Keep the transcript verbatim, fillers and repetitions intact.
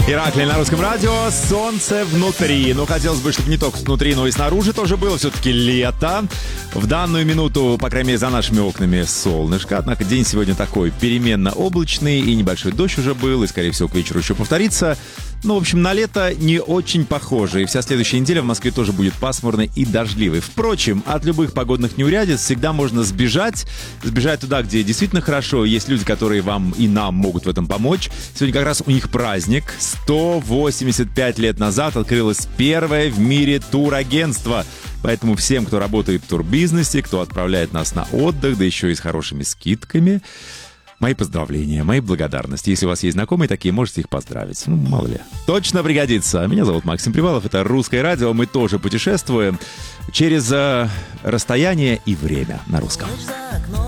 Ираклий на русском радио. Солнце внутри. Ну, хотелось бы, чтобы не только внутри, но и снаружи тоже было. Все-таки лето. В данную минуту, по крайней мере, за нашими окнами солнышко. Однако день сегодня такой переменно облачный. И небольшой дождь уже был. И, скорее всего, к вечеру еще повторится. Ну, в общем, на лето не очень похоже. И вся следующая неделя в Москве тоже будет пасмурной и дождливой. Впрочем, от любых погодных неурядиц всегда можно сбежать. Сбежать туда, где действительно хорошо. Есть люди, которые вам и нам могут в этом помочь. Сегодня как раз у них праздник. сто восемьдесят пять лет назад открылось первое в мире турагентство. Поэтому всем, кто работает в турбизнесе, кто отправляет нас на отдых, да еще и с хорошими скидками, мои поздравления, мои благодарности. Если у вас есть знакомые такие, можете их поздравить. Ну, мало ли. Точно пригодится. Меня зовут Максим Привалов. Это «Русское радио». Мы тоже путешествуем через э, расстояние и время на русском.